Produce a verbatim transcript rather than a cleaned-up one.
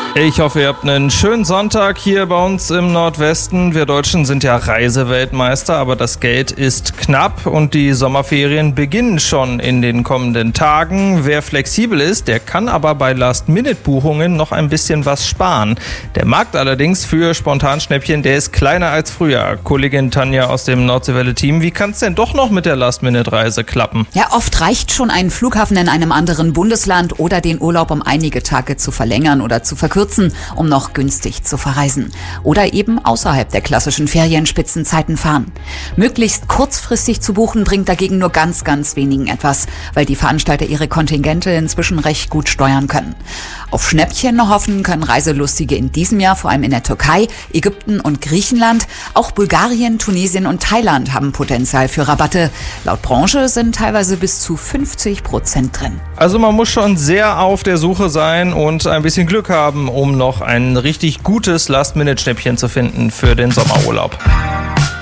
Ich hoffe, ihr habt einen schönen Sonntag hier bei uns im Nordwesten. Wir Deutschen sind ja Reiseweltmeister, aber das Geld ist knapp und die Sommerferien beginnen schon in den kommenden Tagen. Wer flexibel ist, der kann aber bei Last-Minute-Buchungen noch ein bisschen was sparen. Der Markt allerdings für Spontanschnäppchen, der ist kleiner als früher. Kollegin Tanja aus dem Nordseewelle-Team, wie kann es denn doch noch mit der Last-Minute-Reise klappen? Ja, oft reicht schon ein Flughafen in einem anderen Bundesland oder den Urlaub um einige Tage zu verlängern oder zu verkürzen, um noch günstig zu verreisen. Oder eben außerhalb der klassischen Ferienspitzenzeiten fahren. Möglichst kurzfristig zu buchen bringt dagegen nur ganz, ganz wenigen etwas, weil die Veranstalter ihre Kontingente inzwischen recht gut steuern können. Auf Schnäppchen hoffen können Reiselustige in diesem Jahr vor allem in der Türkei, Ägypten und Griechenland. Auch Bulgarien, Tunesien und Thailand haben Potenzial für Rabatte. Laut Branche sind teilweise bis zu fünfzig Prozent drin. Also man muss schon sehr auf der Suche sein und ein bisschen Glück haben, um noch ein richtig gutes Last-Minute-Schnäppchen zu finden für den Sommerurlaub.